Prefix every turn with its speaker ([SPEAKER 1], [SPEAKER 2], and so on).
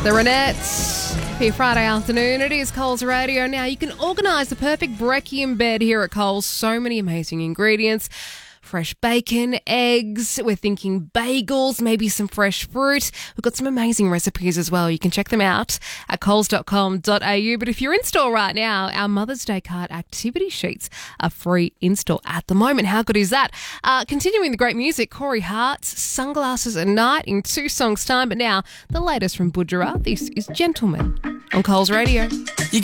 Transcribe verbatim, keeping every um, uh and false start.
[SPEAKER 1] The Ronettes. Happy Friday afternoon. It is Coles Radio. Now, you can organise the perfect brekkie in bed here at Coles. So many amazing ingredients. Fresh bacon, eggs, we're thinking bagels, maybe some fresh fruit. We've got some amazing recipes as well. You can check them out at coles dot com dot a u. But if you're in store right now, our Mother's Day card activity sheets are free in store at the moment. How good is that? Uh, continuing the great music, Corey Hart's Sunglasses at Night in two songs' time. But now, the latest from Budjerah. This is Gentleman on Coles Radio.
[SPEAKER 2] You